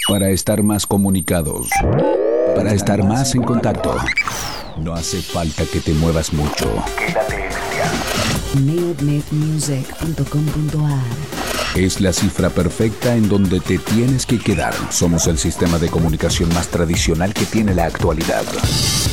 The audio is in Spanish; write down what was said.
Para estar más comunicados, para estar más en contacto, no hace falta que te muevas mucho. Quédate en el neodnetmusic.com.ar. Es la cifra perfecta en donde te tienes que quedar. Somos el sistema de comunicación más tradicional que tiene la actualidad.